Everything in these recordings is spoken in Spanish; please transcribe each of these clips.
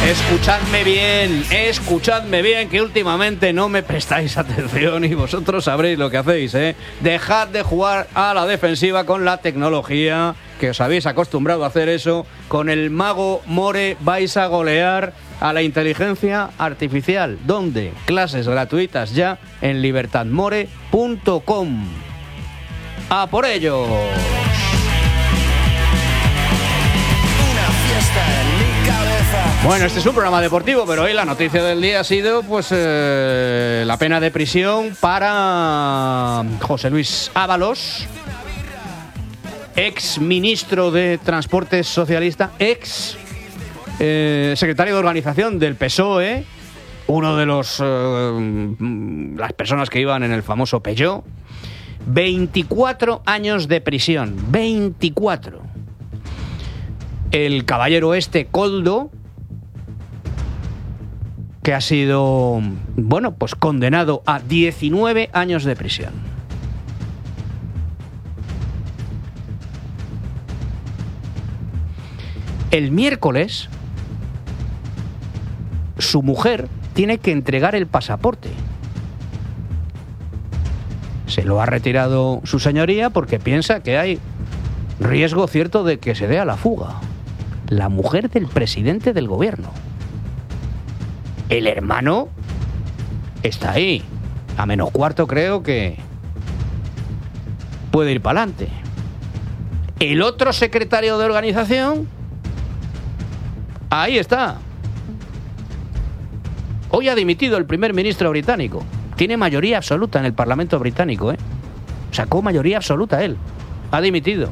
Escuchadme bien, que últimamente no me prestáis atención y vosotros sabréis lo que hacéis, ¿eh? Dejad de jugar a la defensiva con la tecnología, que os habéis acostumbrado a hacer eso. Con el mago More vais a golear a la inteligencia artificial. ¿Dónde? Clases gratuitas ya en libertadmore.com. ¡A por ello! Bueno, este es un programa deportivo, pero hoy la noticia del día ha sido pues la pena de prisión para José Luis Ábalos, ex ministro de Transportes socialista, ex secretario de organización del PSOE, uno de las personas que iban en el famoso Peugeot. 24 años de prisión, 24. El caballero Coldo, que ha sido, bueno, pues condenado a 19 años de prisión. El miércoles, su mujer tiene que entregar el pasaporte. Se lo ha retirado su señoría porque piensa que hay riesgo cierto de que se dé a la fuga. La mujer del presidente del gobierno. El hermano está ahí. A menos cuarto creo que puede ir para adelante. El otro secretario de organización, ahí está. Hoy ha dimitido el primer ministro británico. Tiene mayoría absoluta en el Parlamento británico, ¿eh? Sacó mayoría absoluta él. Ha dimitido.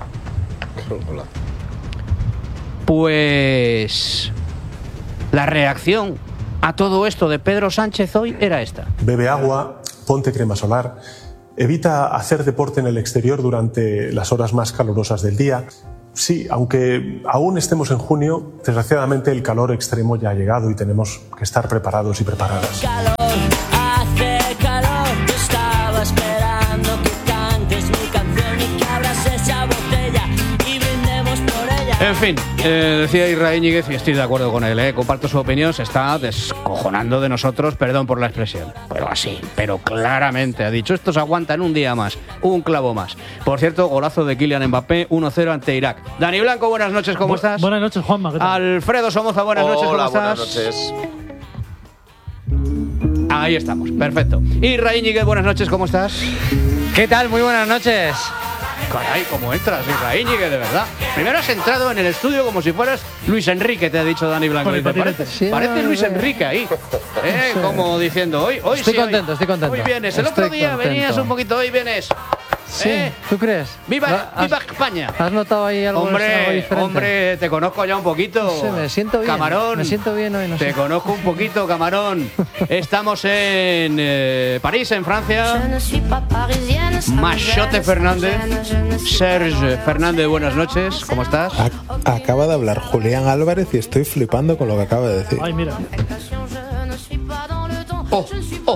Pues la reacción a todo esto de Pedro Sánchez hoy era esta. Bebe agua, ponte crema solar, evita hacer deporte en el exterior durante las horas más calurosas del día. Sí, aunque aún estemos en junio, desgraciadamente el calor extremo ya ha llegado y tenemos que estar preparados y preparadas. Hace calor, yo estaba esperando que cantes mi canción y que abras esa botella y brindemos por ella. En fin, decía Israel Íñiguez, y estoy de acuerdo con él, comparto su opinión, se está descojonando de nosotros, perdón por la expresión, pero así, pero claramente ha dicho, estos aguantan un día más, un clavo más. Por cierto, golazo de Kylian Mbappé, 1-0 ante Irak. Dani Blanco, buenas noches, ¿cómo estás? Buenas noches, Juanma, ¿qué tal? Alfredo Somoza, buenas noches, ¿cómo estás? Buenas noches. Ahí estamos, perfecto. Israel Íñiguez, buenas noches, ¿cómo estás? ¿Qué tal? Muy buenas noches. Caray, ¿cómo entras, Israel Íñiguez, de verdad? Primero has entrado en el estudio como si fueras Luis Enrique, te ha dicho Dani Blanco. Parece Luis Enrique ahí, como diciendo, hoy estoy sí, contento, estoy contento. Hoy vienes, el otro día venías un poquito, hoy vienes. Sí, ¿tú crees? ¡Viva España! ¿Has notado ahí algo diferente? Hombre, te conozco ya un poquito. Sí, me siento bien. Camarón. Me siento bien hoy, no sé. Te conozco un poquito, Camarón. Estamos en París, en Francia. Machote Fernández. Serge Fernández, buenas noches. ¿Cómo estás? Acaba de hablar Julián Álvarez y estoy flipando con lo que acaba de decir. Ay, mira. Oh.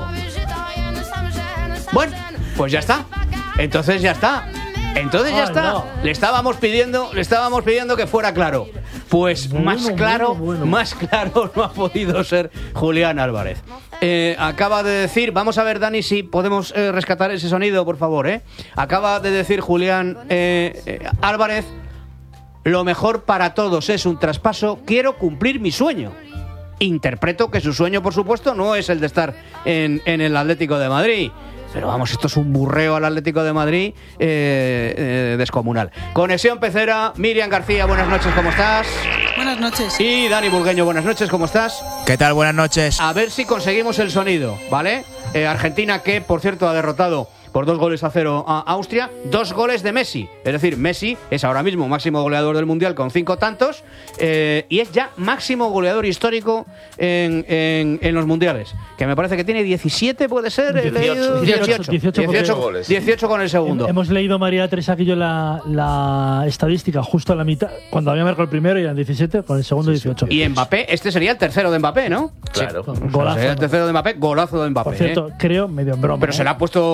Bueno, pues ya está. Entonces ya está. No. Le estábamos pidiendo que fuera claro. Pues más claro no ha podido ser Julián Álvarez. Acaba de decir, vamos a ver, Dani, si podemos rescatar ese sonido, por favor. Acaba de decir Julián Álvarez, lo mejor para todos es un traspaso, quiero cumplir mi sueño. Interpreto que su sueño, por supuesto, no es el de estar en el Atlético de Madrid. Pero vamos, esto es un burreo al Atlético de Madrid descomunal. Conexión Pecera, Miriam García, buenas noches, ¿cómo estás? Buenas noches. Y Dani Burgueño, buenas noches, ¿cómo estás? ¿Qué tal? Buenas noches. A ver si conseguimos el sonido, ¿vale? Argentina, que por cierto ha derrotado por 2-0 a Austria, 2 goles de Messi. Es decir, Messi es ahora mismo máximo goleador del Mundial con 5 tantos y es ya máximo goleador histórico en los Mundiales. Que me parece que tiene 17, ¿puede ser? 18 goles. 18 con el segundo. Hemos leído, María Teresa, que yo la estadística justo a la mitad. Cuando había marcado el primero eran 17, con el segundo 18. Y Mbappé, este sería el tercero de Mbappé, ¿no? Claro. Golazo. Sería el tercero de Mbappé, golazo de Mbappé. Por cierto, creo, medio en broma. Pero se le ha puesto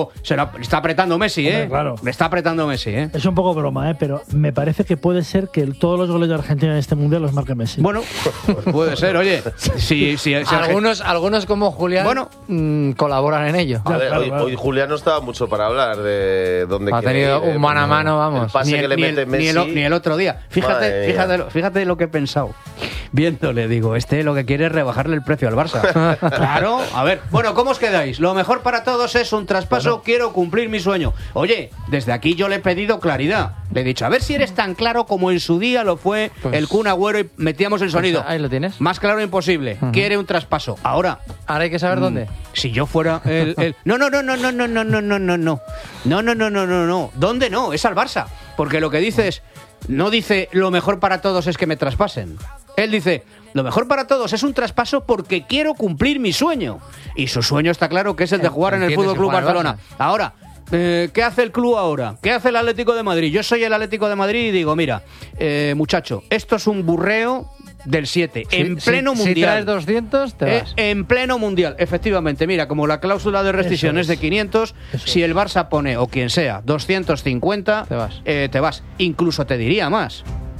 está apretando Messi, Hombre, claro. Le está apretando Messi, Es un poco broma, pero me parece que puede ser que todos los goles de Argentina en este mundial los marque Messi. Bueno, pues puede ser, oye. Si algunos como Julián colaboran en ello. A ver, hoy Julián no estaba mucho para hablar de dónde ha tenido un mano a mano, vamos. El pase que le mete Messi. Ni el otro día. Fíjate lo que he pensado. Viéndole, digo, lo que quiere es rebajarle el precio al Barça. Claro, a ver. Bueno, ¿cómo os quedáis? Lo mejor para todos es un traspaso, quiero cumplir mi sueño. Oye, desde aquí yo le he pedido claridad. Le he dicho, a ver si eres tan claro como en su día lo fue el Kun Agüero y metíamos el sonido. Ahí lo tienes. Más claro imposible. Quiere un traspaso. Ahora hay que saber dónde. Si yo fuera el... No. No. ¿Dónde no? Es al Barça. Porque lo que dice es... No dice lo mejor para todos es que me traspasen. Él dice, lo mejor para todos es un traspaso porque quiero cumplir mi sueño. Y su sueño está claro que es el de jugar en el Fútbol Club Barcelona. Ahora, ¿qué hace el club ahora? ¿Qué hace el Atlético de Madrid? Yo soy el Atlético de Madrid y digo, mira, muchacho, esto es un burreo del 7, en pleno mundial. Si traes 200, te vas. En pleno mundial, efectivamente. Mira, como la cláusula de rescisión es de 500, si el Barça pone, o quien sea, 250, te vas. Incluso te diría más.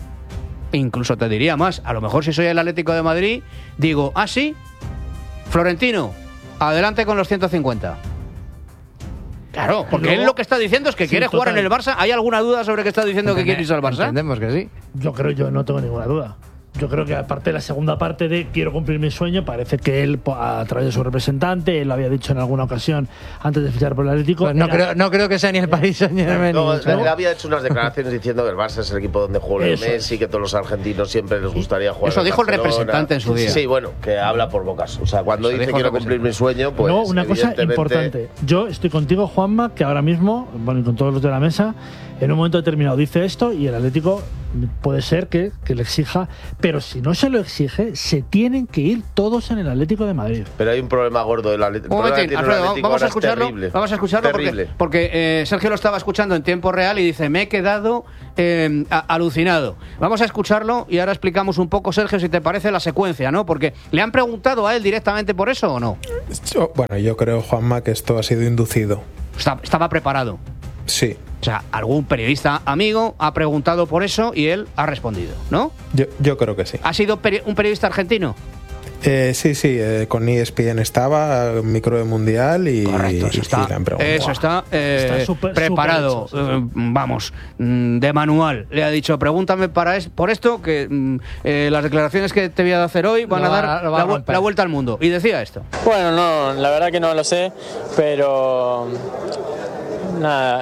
A lo mejor si soy el Atlético de Madrid, digo, sí, Florentino, adelante con los 150. Claro, porque él lo que está diciendo es que quiere jugar en el Barça. ¿Hay alguna duda sobre que está diciendo que quiere irse al Barça? Entendemos que sí. Yo no tengo ninguna duda. Yo creo que aparte de la segunda parte de quiero cumplir mi sueño, parece que él, a través de su representante, él lo había dicho en alguna ocasión antes de fichar por el Atlético. Pues no creo que sea ni el Paris Saint-Germain. Él había hecho unas declaraciones diciendo que el Barça es el equipo donde juega Messi, que todos los argentinos siempre les gustaría jugar. Eso dijo el representante en su día. Sí, bueno, que habla por bocas. O sea, cuando dice quiero cumplir mi sueño, pues. No, una cosa importante. Yo estoy contigo, Juanma, que ahora mismo, bueno, y con todos los de la mesa, en un momento determinado dice esto y el Atlético puede ser que le exija, pero si no se lo exige, se tienen que ir todos en el Atlético de Madrid. Pero hay un problema gordo del Atlético. Alfredo, vamos a escucharlo porque Sergio lo estaba escuchando en tiempo real y dice, me he quedado alucinado. Vamos a escucharlo y ahora explicamos un poco, Sergio, si te parece la secuencia, ¿no? Porque ¿le han preguntado a él directamente por eso o no? Bueno, yo creo, Juanma, que esto ha sido inducido. Estaba preparado. Sí. O sea, algún periodista amigo ha preguntado por eso y él ha respondido, ¿no? Yo creo que sí. ¿Ha sido un periodista argentino? Sí, con ESPN estaba, micro de mundial y, correcto, y le han preguntado. Eso está preparado, vamos, de manual. Le ha dicho, pregúntame por esto, que las declaraciones que te voy a hacer hoy van a dar la vuelta al mundo. Y decía esto. Bueno, no, la verdad que no lo sé, pero... Nada,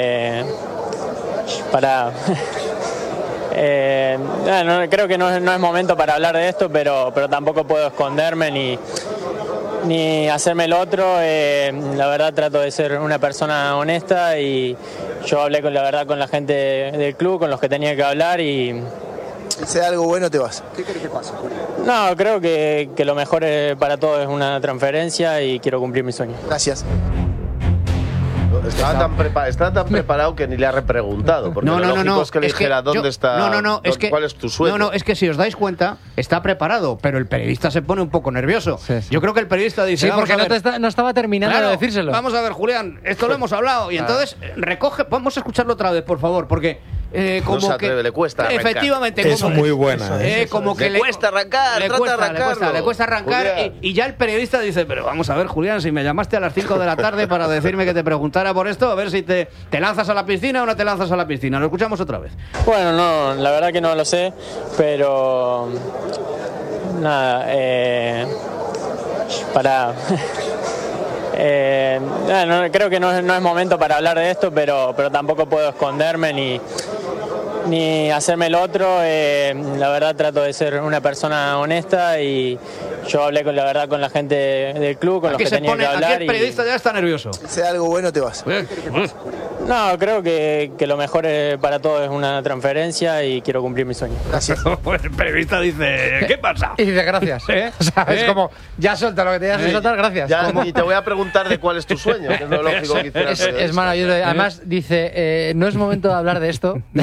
creo que no es momento para hablar de esto, pero tampoco puedo esconderme ni hacerme el otro. La verdad trato de ser una persona honesta y yo hablé con la gente del club, con los que tenía que hablar y... Si sea algo bueno te vas. ¿Qué crees que pase? No, creo que lo mejor para todos es una transferencia y quiero cumplir mi sueño. Gracias. Estaba tan preparado que ni le ha repreguntado. Porque lo lógico es que le dijera dónde está. ¿Cuál es tu sueño? No, es que si os dais cuenta, está preparado, pero el periodista se pone un poco nervioso. Sí. Yo creo que el periodista dice. Sí, porque no estaba terminando de decírselo. Vamos a ver, Julián, esto lo hemos hablado. Y entonces recoge. Vamos a escucharlo otra vez, por favor, porque. No se atreve, le cuesta arrancar. Efectivamente. Es muy buena. Como que le cuesta arrancar, le cuesta arrancar y ya el periodista dice, pero vamos a ver, Julián, si me llamaste a las 5 de la tarde para decirme que te preguntara por esto, a ver si te lanzas a la piscina o no te lanzas a la piscina. Lo escuchamos otra vez. Bueno, no, la verdad que no lo sé, pero... Nada, creo que no es momento para hablar de esto, pero tampoco puedo esconderme ni hacerme el otro. La verdad trato de ser una persona honesta y yo hablé con la gente del club, con los que tenía que hablar. Aquí el periodista ya está nervioso. Si sea algo bueno te vas. No, creo que lo mejor para todos es una transferencia y quiero cumplir mi sueño. Gracias. El periodista dice, ¿qué pasa? Y dice, gracias. O sea, es como, ya suelta lo que te que soltar, gracias. Y te voy a preguntar de cuál es tu sueño, que es lo lógico que hicieras. Es maravilloso. Además, dice, no es momento de hablar de esto.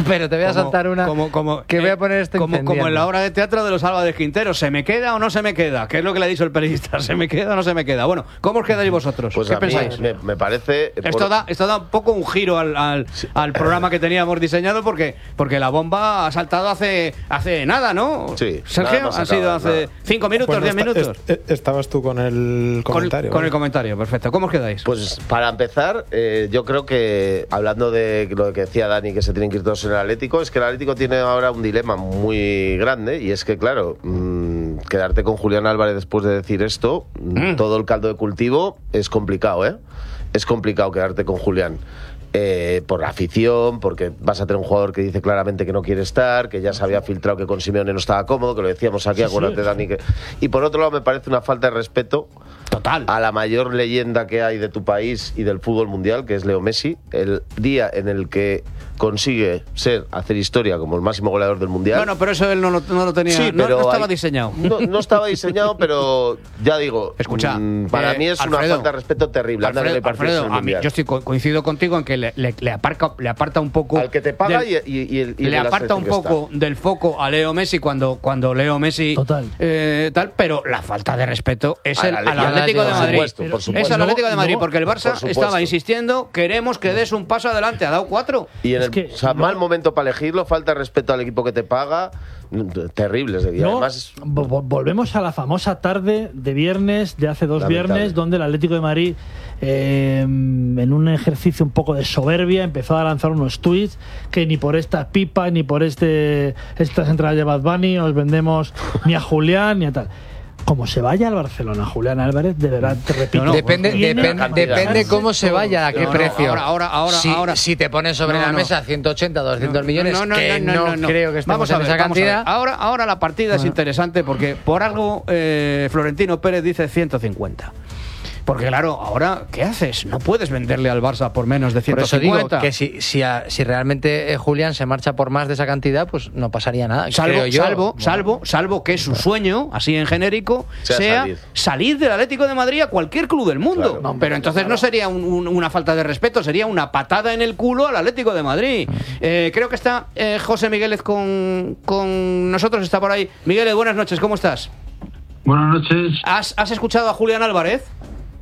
Pero te voy a saltar una que voy a poner esto como en la obra de teatro de los Álvarez Quintero. ¿Se me queda o no se me queda? ¿Qué es lo que le ha dicho el periodista? ¿Se me queda o no se me queda? Bueno, ¿cómo os quedáis vosotros? Pues ¿Qué a mí pensáis? me parece... Esto da un poco un giro al programa que teníamos diseñado porque la bomba ha saltado hace nada, ¿no? Sí. Sergio, ha sido hace 5 minutos, 10 minutos. Estabas tú con el comentario. Con el comentario, perfecto. ¿Cómo os quedáis? Pues para empezar, yo creo que, hablando de lo que decía Dani, que se tienen que ir todos en el Atlético, es que el Atlético tiene ahora un dilema muy grande, y es que, claro, quedarte con Julián Álvarez después de decir esto, todo el caldo de cultivo es complicado, ¿eh? Es complicado quedarte con Julián. Por la afición, porque vas a tener un jugador que dice claramente que no quiere estar, que ya se había filtrado que con Simeone no estaba cómodo, que lo decíamos aquí, acuérdate, Dani. Y por otro lado, me parece una falta de respeto total a la mayor leyenda que hay de tu país y del fútbol mundial, que es Leo Messi. El día en el que consigue hacer historia como el máximo goleador del mundial. Bueno, pero eso él no lo tenía. Sí, no estaba diseñado. No estaba diseñado, pero ya digo, escucha, para mí es una falta de respeto terrible. Alfredo, a mí, yo coincido contigo en que le aparta un poco al que te paga y le aparta un poco del foco a Leo Messi cuando Leo Messi tal, pero la falta de respeto es al Atlético de Madrid. Por supuesto. Es al Atlético de Madrid, porque el Barça estaba insistiendo, queremos que des un paso adelante, ha dado 4. Y en mal momento para elegirlo, falta de respeto al equipo que te paga, terribles. Además, volvemos a la famosa tarde de viernes, de hace 2 viernes, donde el Atlético de Madrid, en un ejercicio un poco de soberbia, empezó a lanzar unos tweets que ni por esta pipa, ni por estas entradas de Bad Bunny os vendemos ni a Julián ni a tal. Como se vaya al Barcelona Julián Álvarez, de verdad, te repito. Depende cómo se vaya, a qué precio. Ahora. Si te pones sobre la mesa 180, 200 millones, no creo que estemos en esa cantidad. Ahora la partida es interesante porque por algo Florentino Pérez dice 150. Porque claro, ahora, ¿qué haces? No puedes venderle al Barça por menos de 150. Por eso digo que si realmente Julián se marcha por más de esa cantidad, pues no pasaría nada. Salvo que su sueño, así en genérico, sea salir del Atlético de Madrid a cualquier club del mundo. Claro. Pero entonces no sería una falta de respeto, sería una patada en el culo al Atlético de Madrid. Creo que está José Migueles con nosotros, está por ahí. Migueles, buenas noches, ¿cómo estás? Buenas noches. ¿Has escuchado a Julián Álvarez?